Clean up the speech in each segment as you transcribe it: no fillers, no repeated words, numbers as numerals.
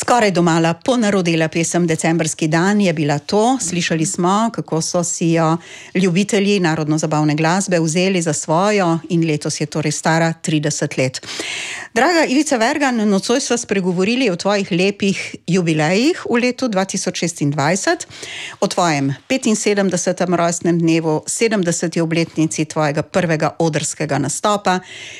Skoraj domala ponarodila pesem Decembrski dan je bila to. Slišali smo, kako so si jo ljubitelji narodno-zabavne glasbe vzeli za svojo in letos je torej stara 30 let. Draga Ivica Vergan, nocoj sva spregovorili o tvojih lepih jubilejih v letu 2026, o tvojem 75. rojstnem dnevu, 70. obletnici tvojega prvega odrskega nastopa,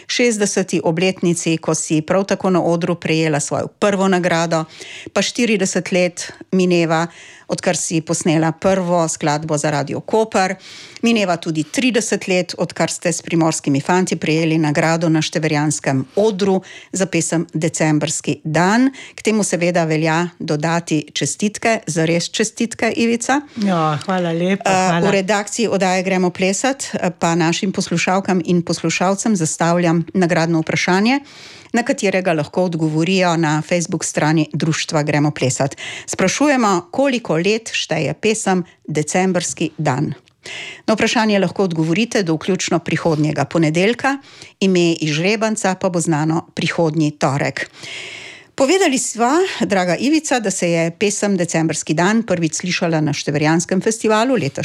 60. obletnici, ko si prav tako na odru prejela svojo prvo nagrado, pa 40 let mineva, odkar si posnela prvo skladbo za Radio Koper. Mineva tudi 30 let, odkar ste s Primorskimi fanti prejeli nagrado na števerjanskem odru za pesem Decembrski dan. K temu seveda velja dodati čestitke, zares čestitke, Ivica. Ja, hvala lepa. Hvala. V redakciji oddaje Gremo plesat pa našim poslušalkam in poslušalcem zastavljam nagradno vprašanje, na katerega lahko odgovorijo na Facebook strani Društva Gremo plesat. Sprašujemo, koliko let šteje pesem Decembrski dan. Na vprašanje lahko odgovorite do vključno prihodnjega ponedeljka, ime izžrebanca pa bo znano prihodnji torek. Povedali sva, draga Ivica, da se je pesem Decembrski dan prvič slišala na Števerjanskem festivalu leta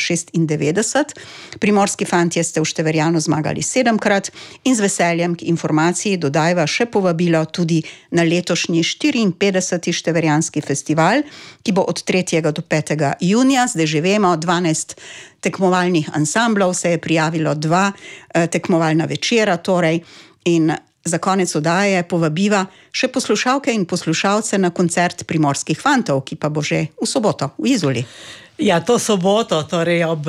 1996. Primorski fantje ste v Števerjanu zmagali 7-krat in z veseljem k informaciji dodajva še povabilo tudi na letošnji 54. Števerjanski festival, ki bo od 3. do 5. junija. Zdaj že vemo, 12 tekmovalnih ansamblov se je prijavilo, 2 tekmovalna večera torej, in za konec oddaje povabiva še poslušalke in poslušalce na koncert Primorskih fantov, ki pa bo že v soboto v Izoli. Ja, to soboto, torej ob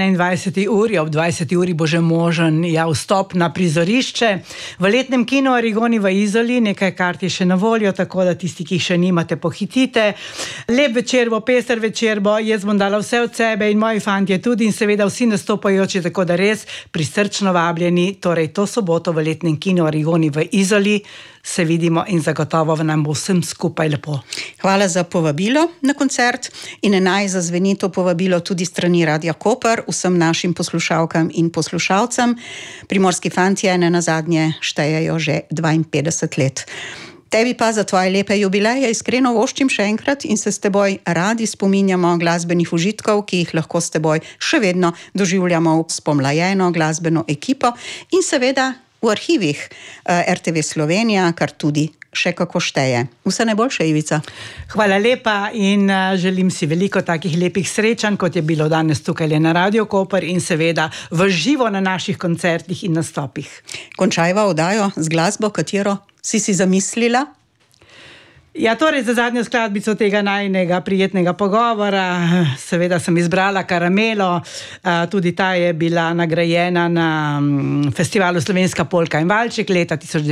21. uri, ob 20. uri bo že možen vstop na prizorišče. V letnem kinu Arigoni v Izoli, nekaj kart je še na voljo, tako da tisti, ki jih še nimate, pohitite. Lep večer bo, pester večer bo, jaz bom dala vse od sebe in moji fantje tudi in seveda vsi nastopajoči, tako da res prisrčno vabljeni, torej to soboto v letnem kinu Arigoni v Izoli se vidimo in zagotovo nam bo vsem skupaj lepo. Hvala za povabilo na koncert in naj zazveni to povabilo tudi strani Radia Koper vsem našim poslušalkam in poslušalcem. Primorski fantje nenazadnje štejejo že 52 let. Tebi pa za tvoje lepe jubileje iskreno voščim še enkrat in se s teboj radi spominjamo glasbenih užitkov, ki jih lahko s teboj še vedno doživljamo v spomlajeno glasbeno ekipo in seveda v arhivih RTV Slovenija, kar tudi še kako šteje. Vse najboljše, Ivica. Hvala lepa in želim si veliko takih lepih srečanj, kot je bilo danes tukaj na Radio Koper in seveda v živo na naših koncertih in nastopih. Končajva oddajo z glasbo, katero si zamislila? Ja, torej za zadnjo skladbico tega najinega prijetnega pogovora seveda sem izbrala Karamelo, tudi ta je bila nagrajena na festivalu Slovenska polka in valček leta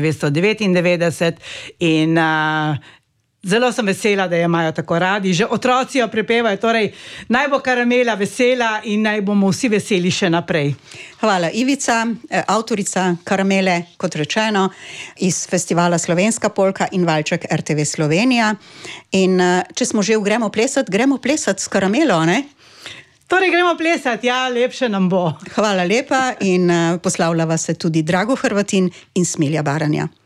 1999 in zelo sem vesela, da jo imajo tako radi. Že otroci jo prepevajo, torej naj bo Karamela vesela in naj bomo vsi veseli še naprej. Hvala, Ivica, avtorica Karamele, kot rečeno, iz festivala Slovenska polka in valček RTV Slovenija. In če smo že v Gremo plesat s Karamelo, ne? Torej gremo plesat, ja, lepše nam bo. Hvala lepa in poslavljava se tudi Drago Hrvatin in Smilja Baranja.